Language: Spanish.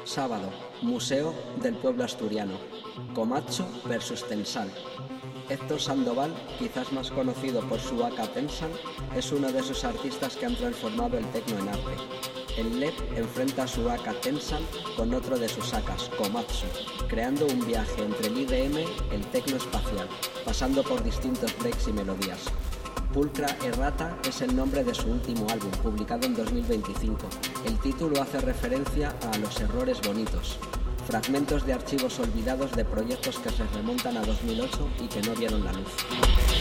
Sábado, Museo del Pueblo Asturiano. Komatsu versus Tensal. Héctor Sandoval, quizás más conocido por su aka Tensal, es uno de esos artistas que han transformado el techno en arte. El LED enfrenta su aka Tensal con otro de sus akas, Komatsu, creando un viaje entre el IDM, el techno espacial, pasando por distintos breaks y melodías. Pulcra Errata es el nombre de su último álbum, publicado en 2025. El título hace referencia a Los errores bonitos, fragmentos de archivos olvidados de proyectos que se remontan a 2008 y que no vieron la luz.